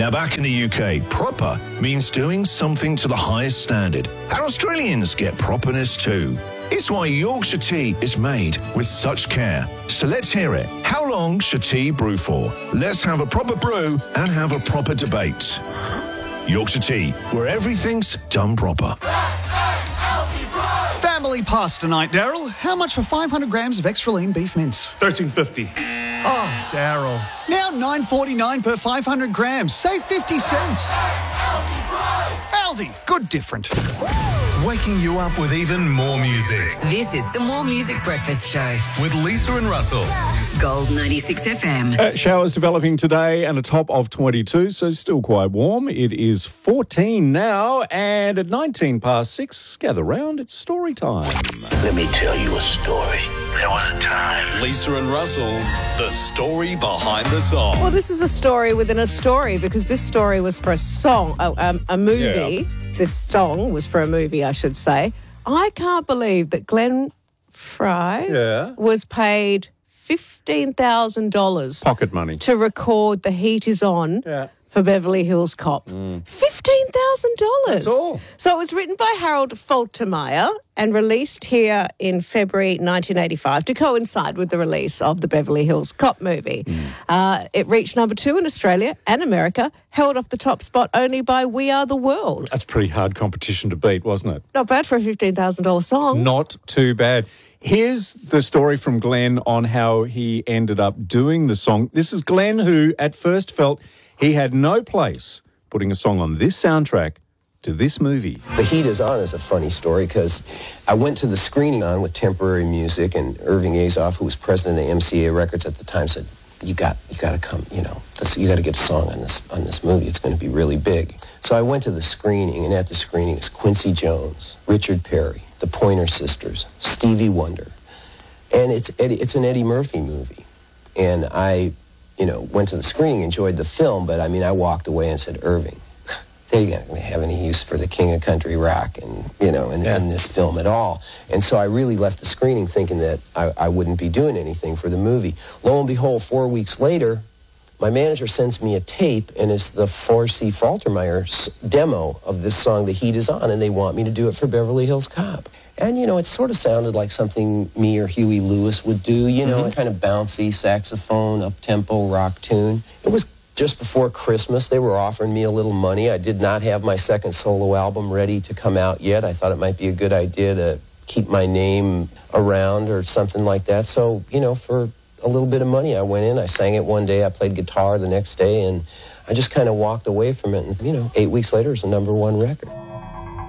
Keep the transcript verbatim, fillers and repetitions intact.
Now, back in the U K, proper means doing something to the highest standard. And Australians get properness too. It's why Yorkshire tea is made with such care. So let's hear it. How long should tea brew for? Let's have a proper brew and have a proper debate. Yorkshire tea, where everything's done proper. Family pasta night, Daryl. How much for five hundred grams of extra lean beef mince? thirteen fifty. Oh, Daryl. Now nine forty-nine per five hundred grams. Save fifty cents. Aldi, good different. Waking you up with even more music. This is the More Music Breakfast Show with Lisa and Russell. Gold ninety-six F M. Uh, showers developing today and a top of twenty-two, so still quite warm. It is fourteen now, and at nineteen past six, gather round, it's story time. Let me tell you a story. There was a time. Lisa and Russell's The Story Behind the Song. Well, this is a story within a story, because this story was for a song, a, um, a movie. Yeah. This song was for a movie, I should say. I can't believe that Glenn Fry Yeah. was paid fifteen thousand dollars Pocket money. to record The Heat Is On Yeah. for Beverly Hills Cop. fifteen thousand dollars. That's all. So it was written by Harold Faltermeyer and released here in February nineteen eighty-five to coincide with the release of the Beverly Hills Cop movie. Uh, it reached number two in Australia and America, held off the top spot only by We Are the World. That's pretty hard competition to beat, wasn't it? Not bad for a fifteen thousand dollars song. Not too bad. Here's the story from Glenn on how he ended up doing the song. This is Glenn, who at first felt he had no place putting a song on this soundtrack to this movie. The Heat Is On is a funny story because I went to the screening on with Temporary Music, and Irving Azoff, who was president of M C A Records at the time, said, "You got, you got to come. You know, this, you got to get a song on this on this movie. It's going to be really big." So I went to the screening, and at the screening is Quincy Jones, Richard Perry, the Pointer Sisters, Stevie Wonder, and it's Eddie, it's an Eddie Murphy movie, and I. You know, went to the screening, enjoyed the film, but I mean, I walked away and said, Irving, they're not going to have any use for the King of Country Rock and, you know, in, Yeah. in this film at all. And so I really left the screening thinking that I, I wouldn't be doing anything for the movie. Lo and behold, four weeks later, my manager sends me a tape, and it's the four C Faltermeyer demo of this song, The Heat Is On, and they want me to do it for Beverly Hills Cop. And, you know, it sort of sounded like something me or Huey Lewis would do, you know, mm-hmm. kind of bouncy saxophone, up-tempo rock tune. It was just before Christmas. They were offering me a little money. I did not have my second solo album ready to come out yet. I thought it might be a good idea to keep my name around or something like that. So, you know, for a little bit of money, I went in, I sang it one day, I played guitar the next day, and I just kind of walked away from it. And, you know, eight weeks later, it's a number one record.